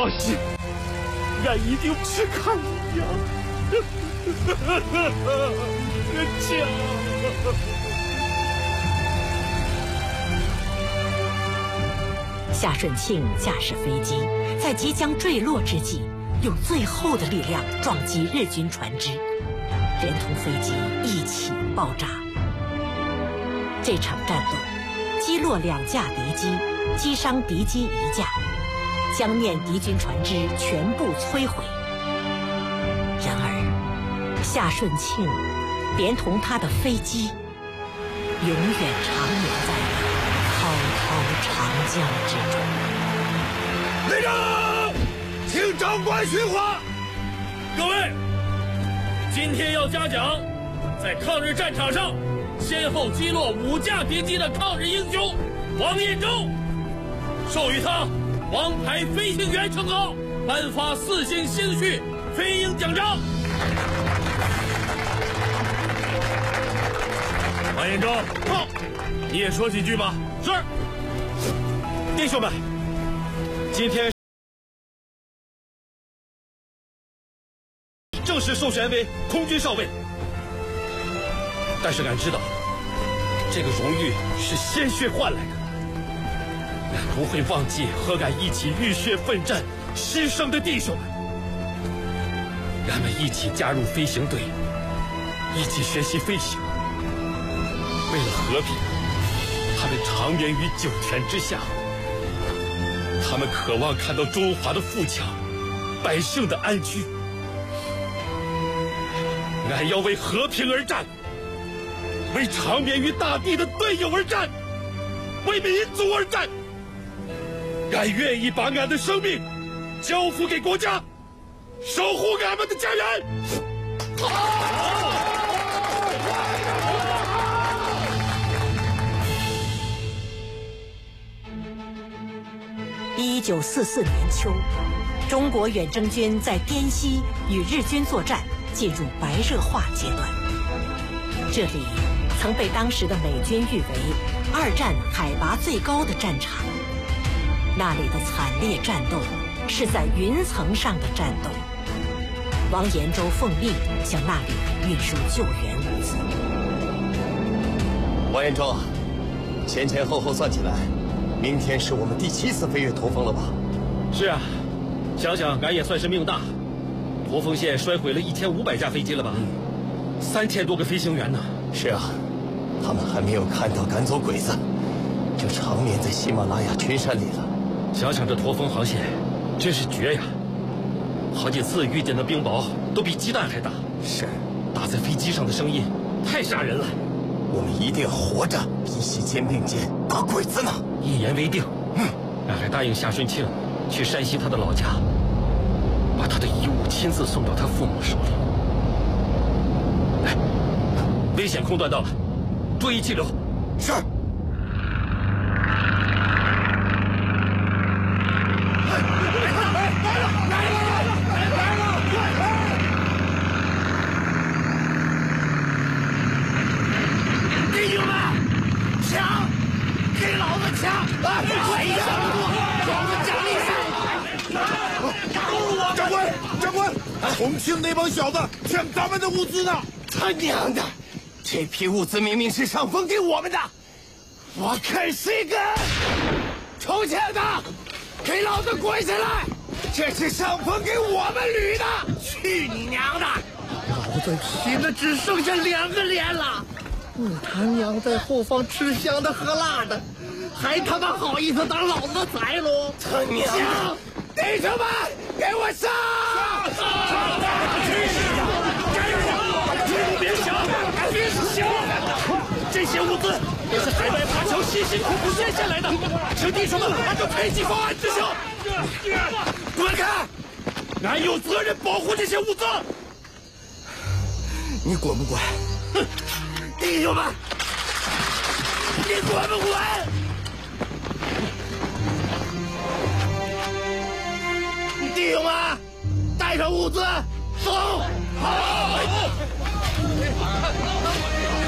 放心，俺一定去看你呀。娘。 夏顺庆驾驶飞机，在即将坠落之际，用最后的力量撞击日军船只，连同飞机一起爆炸。这场战斗击落2架敌机，击伤敌机1架，将面敌军船只全部摧毁。然而，夏顺庆连同他的飞机，永远长眠在滔滔长江之中。 队长，请长官训话。 各位，今天要嘉奖在抗日战场上先后击落5架敌机的抗日英雄王彦洲，授予他王牌飞行员称号，颁发4星星序飞鹰奖章。王彦洲，到，你也说几句吧。是。 弟兄们，今天正式授权为空军少尉，但是俺知道，这个荣誉是鲜血换来的，俺不会忘记和俺一起浴血奋战、牺牲的弟兄们。俺们一起加入飞行队，一起学习飞行。为了和平，他们长眠于九泉之下。他们渴望看到中华的富强，百姓的安居。俺要为和平而战，为长眠于大地的队友而战，为民族而战。俺愿意把俺的生命交付给国家，守护俺们的家园。 1944年秋，中国远征军在滇西与日军作战进入白热化阶段。这里曾被当时的美军誉为2战海拔最高的战场。那里的惨烈战斗是在云层上的战斗。王延洲奉命向那里运输救援物资。 王延洲，前前后后算起来，明天是我们第7次飞越驼峰了吧？ 是啊，想想俺也算是命大。驼峰县摔毁了1500架飞机了吧？3000多个飞行员呢。 是啊，他们还没有看到赶走鬼子，就长眠在喜马拉雅群山里了。 想想这驼峰航线，真是绝呀！好几次遇见的冰雹都比鸡蛋还大。 是， 打在飞机上的声音太吓人了。 我们一定要活着，一起肩并肩打鬼子呢。 一言为定。俺还答应夏顺庆去山西他的老家，把他的遗物亲自送到他父母手里。哎，危险空段到了，注意气流。 是。 弟兄们，枪，给老子枪！快一点，老子奖励上！ 长官，长官，重庆那帮小子抢咱们的物资呢！ 他娘的，这批物资明明是上峰给我们的，我看谁敢！重庆的，给老子跪下来！这是上峰给我们旅的！去你娘的！ 老子拼的只剩下2个连了。他娘在后方吃香的喝辣的，还他妈好意思当老子的财路？ 他娘的！弟兄们，给我上！ 别想，别想！这些物资也是海外华侨辛辛苦苦捐下来的，请弟兄们按照配给方案执行。 滚开！ 俺有责任保护这些物资。 你滚不滚？ 哼！弟兄们，你滚不滚？弟兄们，带上物资，走！好。